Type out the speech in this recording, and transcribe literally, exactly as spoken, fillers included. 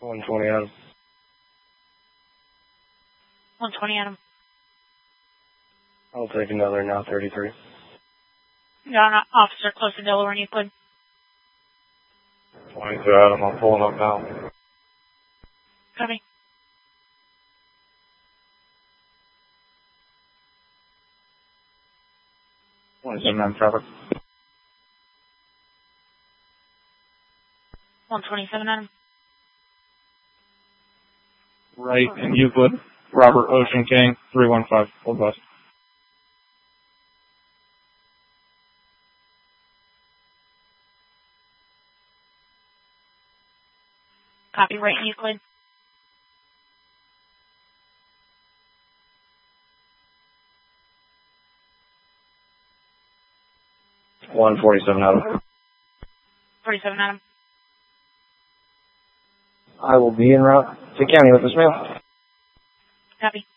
one twenty Adam. one twenty Adam. I'll take another now thirty-three. Got an officer close to Delaware and Euclid. twenty-two Adam, I'm pulling up now. Copy. twenty-seven Adam traffic. one twenty-seven Adam. Right in Euclid. Robert Ocean King, three one five. Full bus. Copy, right in Euclid. one forty-seven Adam. forty-seven Adam. I will be en route to county with this mail. Copy.